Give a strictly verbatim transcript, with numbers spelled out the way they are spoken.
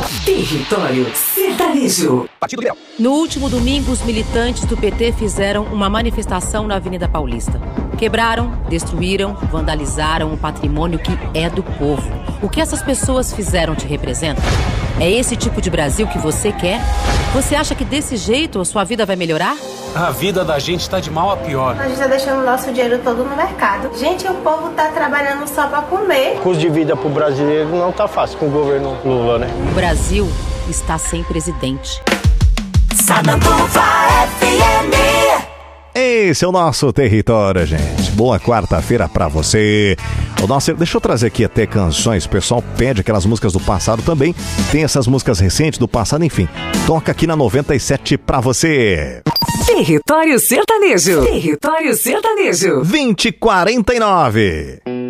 Território Sertanejo. Partido Liberal. No último domingo, os militantes do P T fizeram uma manifestação na Avenida Paulista. Quebraram, destruíram, vandalizaram um patrimônio que é do povo. O que essas pessoas fizeram te representa? É esse tipo de Brasil que você quer? Você acha que desse jeito a sua vida vai melhorar? A vida da gente tá de mal a pior. A gente tá deixando o nosso dinheiro todo no mercado. Gente, o povo tá trabalhando só pra comer. O custo de vida pro brasileiro não tá fácil com o governo Lula, né? O Brasil está sem presidente. Sananduva F M. Esse é o nosso território, gente. Boa quarta-feira pra você. O nosso, deixa eu trazer aqui até canções. O pessoal pede aquelas músicas do passado também. Tem essas músicas recentes do passado, enfim. Toca aqui na noventa e sete pra você. Território Sertanejo. Território Sertanejo. vinte e quarenta e nove.